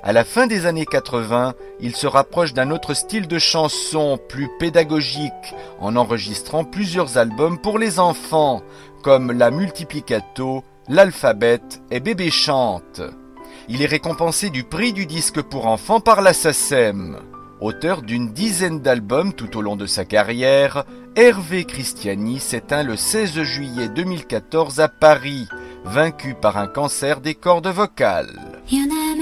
À la fin des années 80, il se rapproche d'un autre style de chanson, plus pédagogique, en enregistrant plusieurs albums pour les enfants, comme La Multiplicato, L'Alphabet et Bébé chante. Il est récompensé du prix du disque pour enfants par la SACEM. Auteur d'une dizaine d'albums tout au long de sa carrière, Hervé Christiani s'éteint le 16 juillet 2014 à Paris, vaincu par un cancer des cordes vocales.